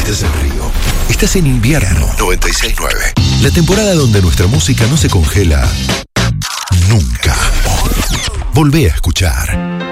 estás en Río. Estás en invierno 96.9. La temporada donde nuestra música no se congela nunca. Volvé a escuchar.